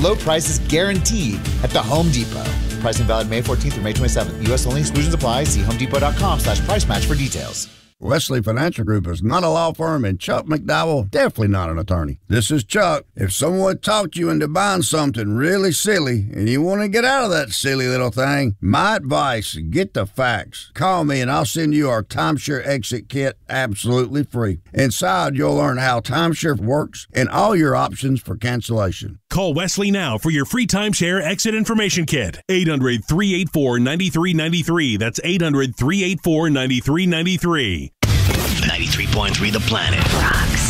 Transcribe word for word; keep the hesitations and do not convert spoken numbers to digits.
low prices guaranteed at the Home Depot. Pricing valid May fourteenth through May twenty-seventh. U S only. Exclusions apply. See homedepot.com slash price match for details. Wesley Financial Group is not a law firm, and Chuck McDowell definitely not an attorney. This is Chuck. If someone talked you into buying something really silly and you want to get out of that silly little thing, my advice, get the facts. Call me and I'll send you our timeshare exit kit absolutely free. Inside, you'll learn how timeshare works and all your options for cancellation. Call Wesley now for your free timeshare exit information kit. eight hundred, three eight four, nine three nine three. That's eight hundred, three eight four, nine three nine three. ninety-three point three The Planet. Rocks.